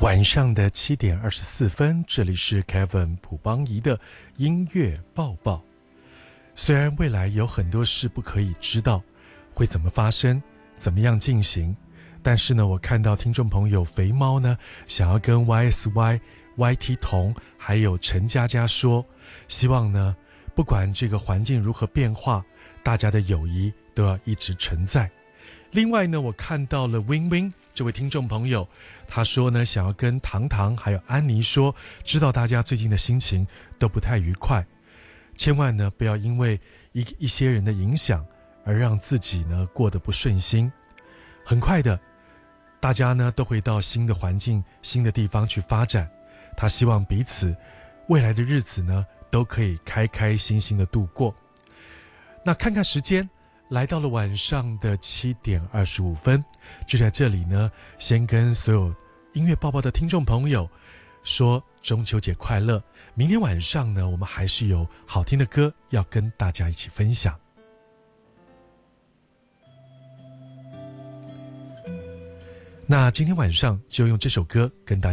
晚上的7点24分，这里是 Kevin 卜邦仪的音乐报报。虽然未来有很多事不可以知道，会怎么发生，怎么样进行，但是呢，我看到听众朋友肥猫呢，想要跟 YSY、YT 童还有陈佳佳说，希望呢，不管这个环境如何变化，大家的友谊都要一直存在。另外呢，我看到了 Win Win 这位听众朋友，他说呢，想要跟糖糖还有安妮说，知道大家最近的心情都不太愉快，千万呢不要因为一些人的影响而让自己呢过得不顺心。很快的，大家呢都会到新的环境、新的地方去发展。他希望彼此未来的日子呢都可以开开心心的度过。那看看时间，来到了晚上的7点25分，就在这里呢，先跟所有音乐报报的听众朋友说中秋节快乐。明天晚上呢，我们还是有好听的歌要跟大家一起分享。那今天晚上就用这首歌跟大家